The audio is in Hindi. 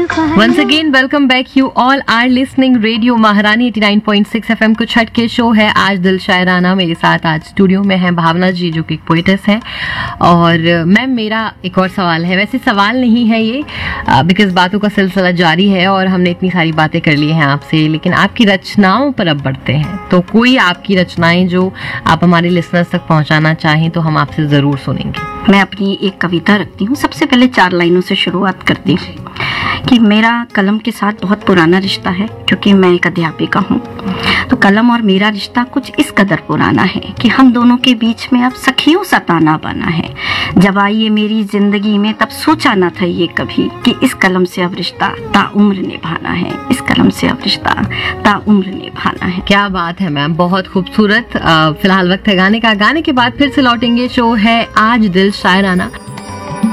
Once again, welcome back. You all are listening Radio महारानी 89.6 FM कुछ हट के शो है आज दिल शायराना। मेरे साथ आज स्टूडियो में है भावना जी जो कि एक पोएटेस है। और मैम मेरा एक और सवाल है, वैसे सवाल नहीं है ये बिकॉज बातों का सिलसिला जारी है और हमने इतनी सारी बातें कर ली हैं आपसे, लेकिन आपकी रचनाओं पर अब बढ़ते हैं। तो कोई आपकी रचनाएं जो आप हमारे लिसनर्स तक पहुंचाना चाहें तो हम आपसे ज़रूर सुनेंगे। मैं अपनी एक कविता रखती हूँ। सबसे पहले 4 लाइनों से शुरुआत करती हूँ कि मेरा कलम के साथ बहुत पुराना रिश्ता है, क्योंकि मैं एक अध्यापिका हूँ। तो कलम और मेरा रिश्ता कुछ इस कदर पुराना है कि हम दोनों के बीच में अब सखियों सा ताना बना है। जब आई ये मेरी जिंदगी में तब सोचा ना था ये कभी कि इस कलम से अब रिश्ता ताउम्र निभाना है, इस कलम से अब रिश्ता ताउम्र निभाना है। क्या बात है मैम, बहुत खूबसूरत। फिलहाल वक्त है गाने का, गाने के बाद फिर से लौटेंगे। शो है आज दिल शायराना।